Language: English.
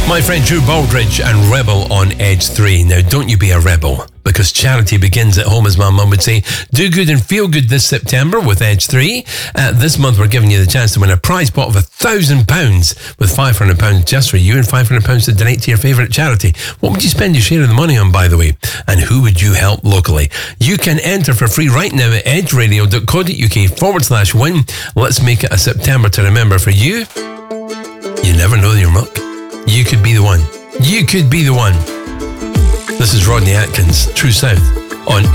My friend Drew Baldridge and Rebel on Edge 3. Now, don't you be a rebel, because charity begins at home, as my mum would say. Do good and feel good this September with Edge 3. This month, we're giving you the chance to win a prize pot of £1,000 with £500 just for you and £500 to donate to your favourite charity. What would you spend your share of the money on, by the way? And who would you help locally? You can enter for free right now at edgeradio.co.uk/win. Let's make it a September to remember for you. You never know your luck. You could be the one. You could be the one. This is Rodney Atkins, True South, on